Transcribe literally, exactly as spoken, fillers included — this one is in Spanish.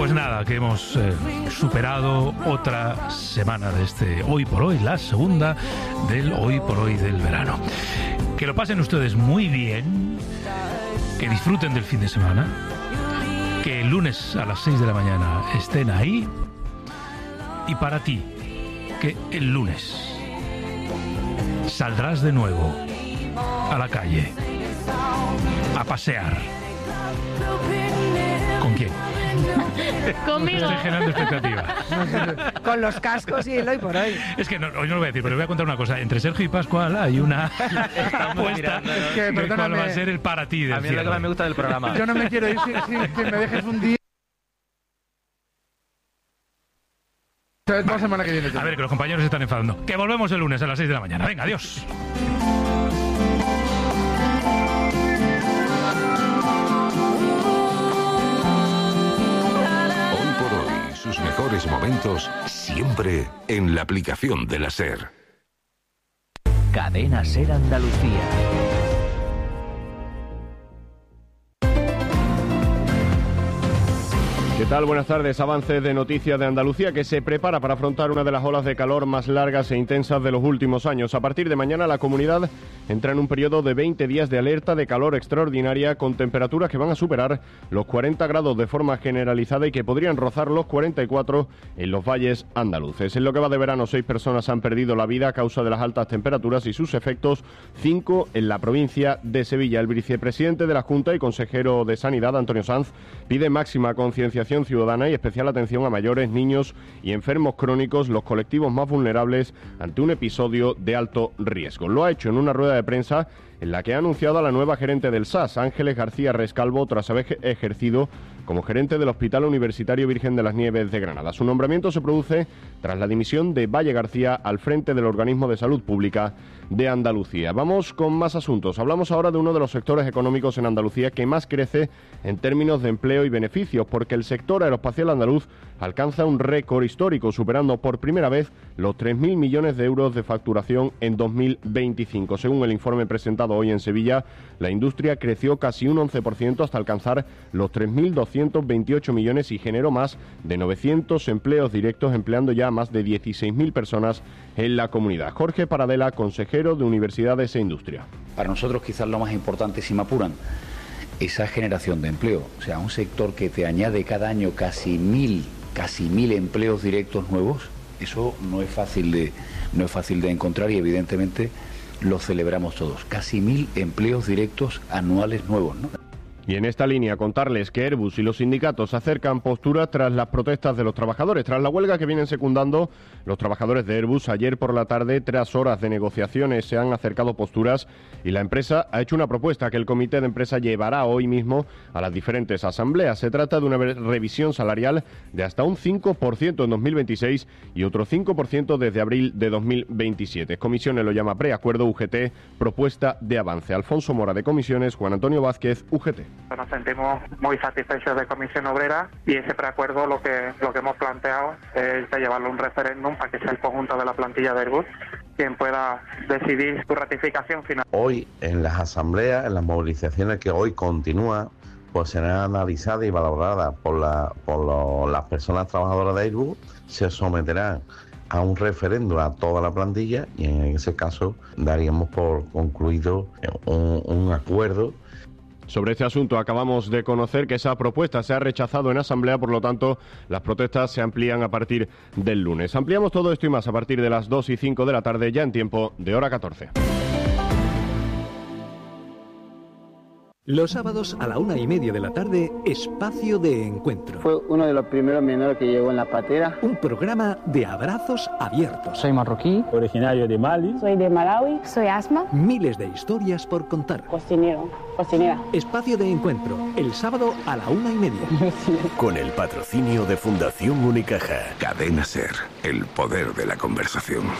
Pues nada, que hemos eh, superado otra semana de este Hoy por Hoy, la segunda del Hoy por Hoy del verano. Que lo pasen ustedes muy bien, que disfruten del fin de semana, que el lunes a las seis de la mañana estén ahí, y para ti, que el lunes saldrás de nuevo a la calle a pasear. ¿Con quién? Conmigo. Estoy generando expectativa. Con los cascos y el Hoy por Hoy. Es que no, hoy no lo voy a decir, pero voy a contar una cosa. Entre Sergio y Pascual hay una apuesta Es que, de perdóname, cuál va a ser el para ti del A mí es lo que más me gusta del programa. Yo no me quiero ir sin, sin que me dejes un día. La semana que viene. A ver, que los compañeros se están enfadando. Que volvemos el lunes a las seis de la mañana. Venga, adiós. Sus mejores momentos siempre en la aplicación de la SER. Cadena SER Andalucía. ¿Qué tal? Buenas tardes. Avance de Noticias de Andalucía, que se prepara para afrontar una de las olas de calor más largas e intensas de los últimos años. A partir de mañana la comunidad entra en un periodo de veinte días de alerta de calor extraordinaria, con temperaturas que van a superar los cuarenta grados de forma generalizada y que podrían rozar los cuarenta y cuatro en los valles andaluces. En lo que va de verano, seis personas han perdido la vida a causa de las altas temperaturas y sus efectos, cinco en la provincia de Sevilla. El vicepresidente de la Junta y consejero de Sanidad, Antonio Sanz, pide máxima concienciación ciudadana y especial atención a mayores, niños y enfermos crónicos, los colectivos más vulnerables, ante un episodio de alto riesgo. Lo ha hecho en una rueda de prensa en la que ha anunciado a la nueva gerente del S A S, Ángeles García Rescalvo, tras haber ejercido como gerente del Hospital Universitario Virgen de las Nieves de Granada. Su nombramiento se produce tras la dimisión de Valle García al frente del Organismo de Salud Pública de Andalucía. Vamos con más asuntos. Hablamos ahora de uno de los sectores económicos en Andalucía que más crece en términos de empleo y beneficios, porque el sector aeroespacial andaluz alcanza un récord histórico, superando por primera vez los tres mil millones de euros de facturación en dos mil veinticinco. Según el informe presentado hoy en Sevilla, la industria creció casi un once por ciento hasta alcanzar los tres mil doscientos veintiocho millones y generó más de novecientos empleos directos, empleando ya a más de dieciséis mil personas en la comunidad. Jorge Paradela, consejero de Universidades e Industria. Para nosotros quizás lo más importante, si me apuran, esa generación de empleo. O sea, un sector que te añade cada año casi mil, casi mil empleos directos nuevos, eso no es fácil de, no es fácil de encontrar y evidentemente lo celebramos todos. Casi mil empleos directos anuales nuevos, ¿no? Y en esta línea contarles que Airbus y los sindicatos acercan posturas tras las protestas de los trabajadores, tras la huelga que vienen secundando los trabajadores de Airbus. Ayer por la tarde, tras horas de negociaciones, se han acercado posturas y la empresa ha hecho una propuesta que el comité de empresa llevará hoy mismo a las diferentes asambleas. Se trata de una revisión salarial de hasta un cinco por ciento en dos mil veintiséis y otro cinco por ciento desde abril de dos mil veintisiete. Comisiones lo llama preacuerdo, U G T, propuesta de avance. Alfonso Mora de Comisiones, Juan Antonio Vázquez, U G T. Nos sentimos muy satisfechos de Comisión Obrera y ese preacuerdo lo que lo que hemos planteado es de llevarlo a un referéndum para que sea el conjunto de la plantilla de Airbus quien pueda decidir su ratificación final. Hoy en las asambleas, en las movilizaciones que hoy continúan, pues serán analizadas y valoradas por, la, por lo, las personas trabajadoras de Airbus, se someterán a un referéndum a toda la plantilla y en ese caso daríamos por concluido un, un acuerdo. Sobre este asunto acabamos de conocer que esa propuesta se ha rechazado en asamblea, por lo tanto las protestas se amplían a partir del lunes. Ampliamos todo esto y más a partir de las dos y cinco de la tarde, ya en tiempo de hora catorce. Los sábados a la una y media de la tarde, Espacio de Encuentro. Fue uno de los primeros menores que llegó en la patera. Un programa de abrazos abiertos. Soy marroquí, originario de Mali. Soy de Malawi, soy Asma. Miles de historias por contar. Cocinero, cocinera. Espacio de Encuentro, el sábado a la una y media. Con el patrocinio de Fundación Unicaja. Cadena SER, el poder de la conversación.